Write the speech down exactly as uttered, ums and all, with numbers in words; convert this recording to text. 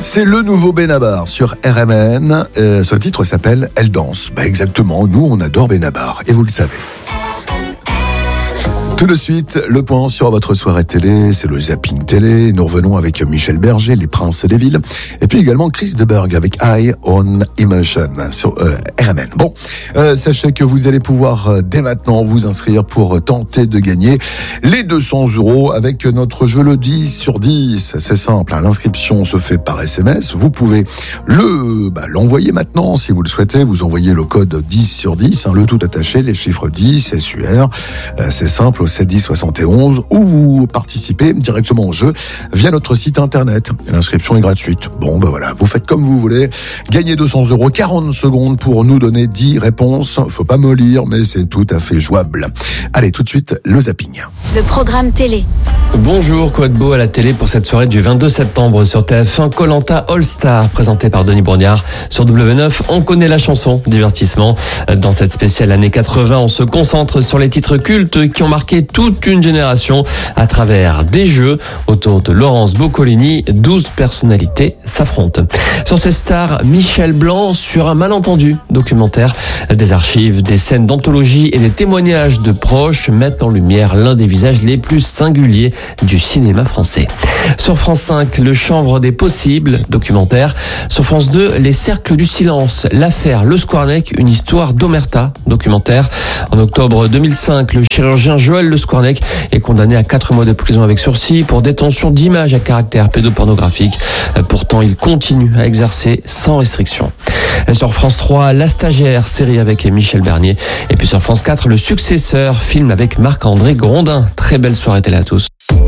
C'est le nouveau Benabar sur R M N. Euh, ce titre s'appelle Elle danse. Bah exactement, nous on adore Benabar et vous le savez. Tout de suite, le point sur votre soirée télé, c'est le zapping télé. Nous revenons avec Michel Berger, Les Princes des Villes, et puis également Chris de Berg avec High on Emotion sur euh, R M N. Bon, euh, sachez que vous allez pouvoir euh, dès maintenant vous inscrire pour tenter de gagner les deux cents euros avec notre jeu le dix sur dix. C'est simple, hein, l'inscription se fait par S M S. Vous pouvez le bah, l'envoyer maintenant si vous le souhaitez. Vous envoyez le code dix sur dix, hein, le tout attaché, les chiffres dix, S U R. Euh, c'est simple. sept dix soixante et onze ou vous participez directement au jeu via notre site internet. L'inscription est gratuite. Bon, ben voilà, vous faites comme vous voulez. Gagnez deux cents euros, quarante secondes pour nous donner dix réponses. Faut pas me lire, mais c'est tout à fait jouable. Allez, tout de suite, le zapping. Le programme télé. Bonjour, quoi de beau à la télé pour cette soirée du vingt-deux septembre sur T F un, Koh Lanta All Star, présenté par Denis Brognard. Sur W neuf, on connaît la chanson, divertissement. Dans cette spéciale année quatre-vingts, on se concentre sur les titres cultes qui ont marqué toute une génération à travers des jeux autour de Laurence Boccolini. douze personnalités s'affrontent. Sur ces stars, Michel Blanc sur un malentendu documentaire. Des archives, des scènes d'anthologie et des témoignages de proches mettent en lumière l'un des visages les plus singuliers du cinéma français. Sur France cinq, Le chanvre des possibles, documentaire. Sur France deux, Les cercles du silence, l'affaire Le Squarneck, une histoire d'omerta, documentaire. En octobre deux mille cinq, le chirurgien Joël Le Squarneck est condamné à quatre mois de prison avec sursis pour détention d'images à caractère pédopornographique. Pourtant, il continue à exercer sans restriction. Sur France trois, La stagiaire, série avec Michel Bernier. Et puis sur France quatre, Le successeur, film avec Marc-André Grondin. Très belle soirée télé à tous.